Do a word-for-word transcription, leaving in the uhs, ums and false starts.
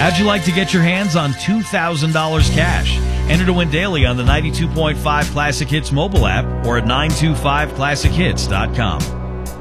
How'd you like to get your hands on two thousand dollars cash? Enter to win daily on the ninety-two point five Classic Hits mobile app or at nine two five classic hits dot com.